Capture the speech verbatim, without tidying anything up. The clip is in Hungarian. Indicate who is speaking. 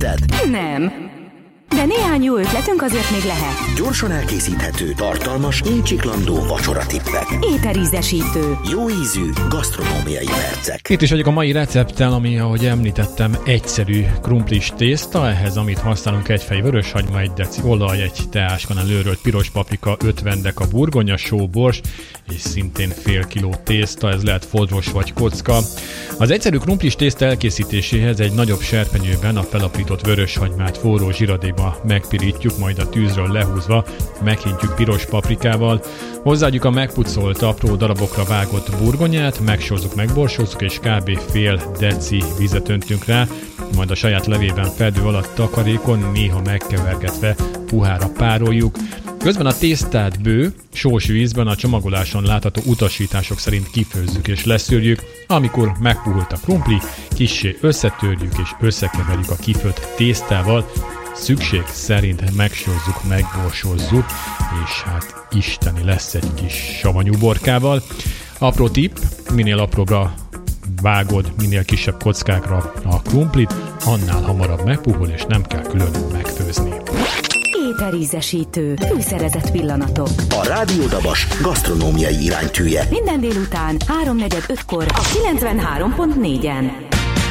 Speaker 1: Szereted?
Speaker 2: Nem. De néhány jó ötletünk azért még lehet.
Speaker 1: Gyorsan elkészíthető, tartalmas, incsiklandó vacsoratippek.
Speaker 2: Ételízesítő.
Speaker 1: Jó ízű, gasztronómiai percek.
Speaker 3: Itt is vagyok a mai recepttel, ami, ahogy említettem, egyszerű krumplis tészta. Ehhez, amit használunk, egy fej vöröshagyma, egy deci olaj, egy teáskanál őrölt piros paprika, ötven deka burgonya, só, bors, és szintén fél kiló tészta, ez lehet fodros vagy kocka. Az egyszerű krumplis tészta elkészítéséhez egy nagyobb serpenyőben a felaprított vöröshagymát forró zsiradékba megpirítjuk, majd a tűzről lehúzva meghintjük piros paprikával. Hozzáadjuk a megpucolt apró darabokra vágott burgonyát, megsózzuk, megborsozzuk, és kb. Fél deci vizet öntünk rá, majd a saját levében fedő alatt takarékon néha megkevergetve puhára pároljuk. Közben a tésztát bő, sós vízben a csomagoláson látható utasítások szerint kifőzzük és leszűrjük. Amikor megpuhult a krumpli, kissé összetörjük és összekeverjük a kifőtt tésztával, szükség szerint megsózzuk, megborsozzuk, és hát isteni lesz egy kis savanyú borkával. Apró tipp, minél apróbbra vágod, minél kisebb kockákra a krumplit, annál hamarabb megpuhul, és nem kell külön megfőzni.
Speaker 2: Ételízesítő. Fűszerezett pillanatok.
Speaker 1: A Rádió Dabas gasztronómiai iránytűje.
Speaker 2: Minden délután háromnegyed ötkor a kilencvenhárom pont négyen.